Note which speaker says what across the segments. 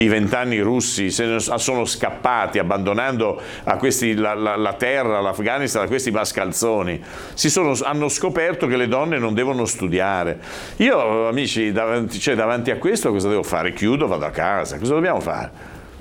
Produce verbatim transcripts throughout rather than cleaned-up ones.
Speaker 1: i vent'anni russi se ne sono scappati abbandonando a questi la, la, la terra, l'Afghanistan, a questi mascalzoni. Si sono, hanno scoperto che le donne non devono studiare. Io, amici, davanti, cioè, davanti a questo cosa devo fare? Chiudo, vado a casa. Cosa dobbiamo fare?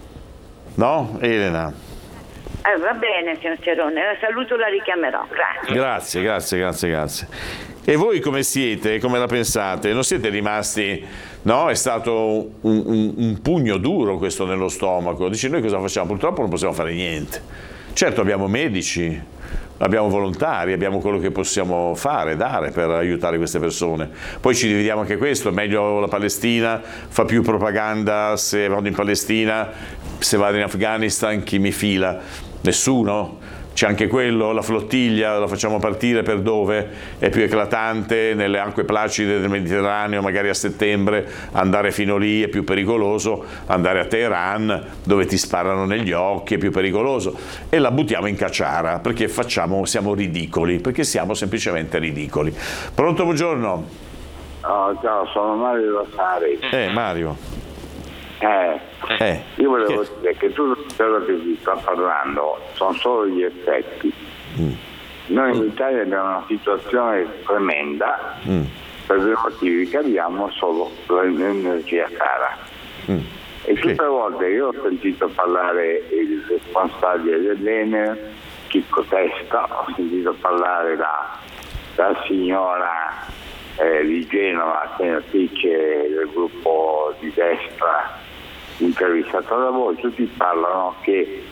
Speaker 1: No, Elena?
Speaker 2: Eh, va bene, signor Cerone, la saluto, la richiamerò. Grazie.
Speaker 1: Grazie, grazie, grazie, grazie. E voi come siete? Come la pensate? Non siete rimasti, no? È stato un, un, un pugno duro questo nello stomaco. Dice, noi cosa facciamo? Purtroppo non possiamo fare niente. Certo, abbiamo medici, abbiamo volontari, abbiamo quello che possiamo fare, dare per aiutare queste persone. Poi ci dividiamo anche questo, meglio la Palestina, fa più propaganda se vado in Palestina, se vado in Afghanistan, chi mi fila? Nessuno? C'è anche quello, la flottiglia, la facciamo partire per dove? È più eclatante, nelle acque placide del Mediterraneo, magari a settembre, andare fino lì è più pericoloso, andare a Teheran, dove ti sparano negli occhi, è più pericoloso, e la buttiamo in cacciara, perché facciamo, siamo ridicoli, perché siamo semplicemente ridicoli. Pronto, buongiorno?
Speaker 3: Oh, ciao, sono Mario Rossari.
Speaker 1: Eh, Mario.
Speaker 3: Eh,
Speaker 1: Eh,
Speaker 3: io volevo
Speaker 1: che...
Speaker 3: dire che tutto quello che si sta parlando sono solo gli effetti. Mm. Noi in Italia abbiamo una situazione tremenda mm. per due motivi, che abbiamo solo l'energia cara. Mm. E tutte le volte io ho sentito parlare il responsabile dell'Enel, Chicco Testa, ho sentito parlare la, la signora eh, di Genova, senatrice del gruppo di destra, intervistata da voi. Tutti parlano che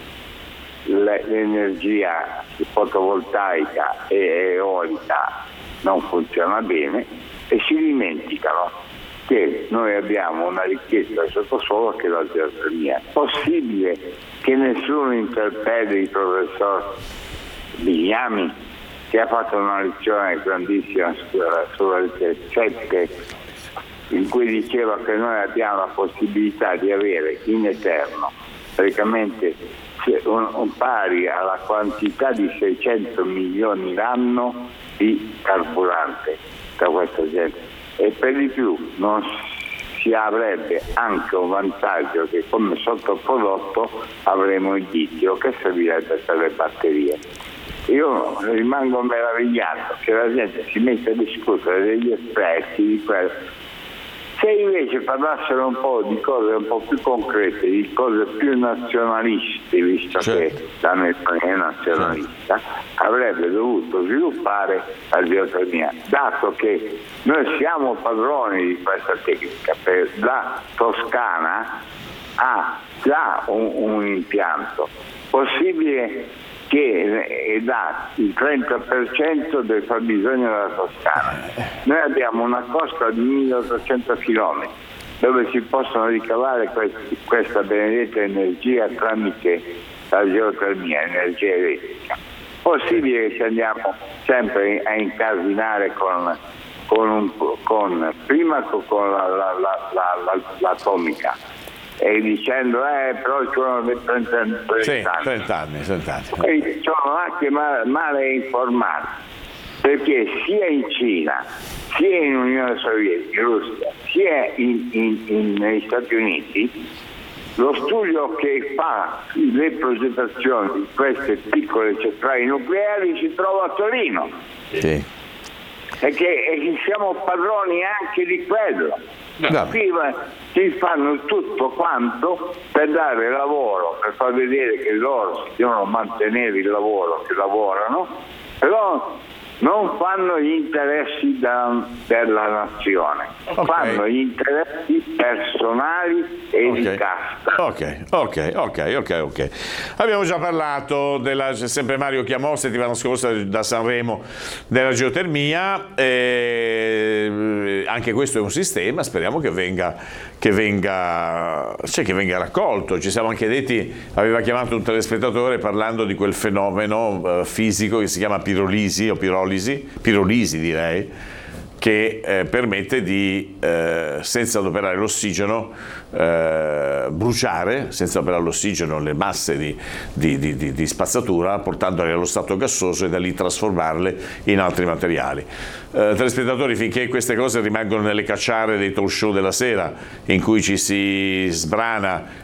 Speaker 3: l'energia fotovoltaica e eolica non funziona bene e si dimenticano che noi abbiamo una ricchezza del sottosuolo che è la geotermia. Possibile che nessuno interpelli il professor Bignami, che ha fatto una lezione grandissima sulla sette, in cui diceva che noi abbiamo la possibilità di avere in eterno praticamente un, un pari alla quantità di seicento milioni l'anno di carburante da questa gente, e per di più non si avrebbe anche un vantaggio che come sottoprodotto avremo il litio che servirebbe per le batterie. Io rimango meravigliato che la gente si mette a discutere degli effetti di quello. Se invece parlassero un po' di cose un po' più concrete, di cose più nazionaliste, visto certo. che la Nazione è nazionalista, certo. avrebbe dovuto sviluppare la geotermia, dato che noi siamo padroni di questa tecnica. Per la Toscana ha già un, un impianto possibile che dà il trenta per cento del fabbisogno della Toscana. Noi abbiamo una costa di milleottocento chilometri dove si possono ricavare questi, questa benedetta energia tramite la geotermia, energia elettrica. Possibile che ci andiamo sempre a incasinare con, con, un, con prima con la, la, la, la, la, l'atomica, e dicendo eh però ci sono trenta anni.
Speaker 1: Sì, trenta anni, trenta anni.
Speaker 3: E sono anche male, male informati, perché sia in Cina, sia in Unione Sovietica, Russia, sia in, in, in, negli Stati Uniti, lo studio che fa le progettazioni di queste piccole centrali nucleari si trova a Torino.
Speaker 1: Sì.
Speaker 3: E che, e che siamo padroni anche di quello.
Speaker 1: No.
Speaker 3: Qui si fanno tutto quanto per dare lavoro, per far vedere che loro si devono mantenere il lavoro che lavorano, però non fanno gli interessi da, della nazione, okay. fanno gli interessi personali e
Speaker 1: okay.
Speaker 3: di casta.
Speaker 1: Ok, ok, ok, ok, ok. Abbiamo già parlato della, sempre Mario chiamò settimana scorsa da Sanremo, della geotermia, e anche questo è un sistema, speriamo che venga, che venga, cioè che venga raccolto. Ci siamo anche detti, aveva chiamato un telespettatore parlando di quel fenomeno uh, fisico che si chiama pirolisi o pirolisi, pirolisi direi, che eh, permette di, eh, senza adoperare l'ossigeno, eh, bruciare, senza adoperare l'ossigeno, le masse di, di, di, di, di spazzatura, portandole allo stato gassoso e da lì trasformarle in altri materiali. Eh, telespettatori, finché queste cose rimangono nelle cacciare dei talk show della sera, in cui ci si sbrana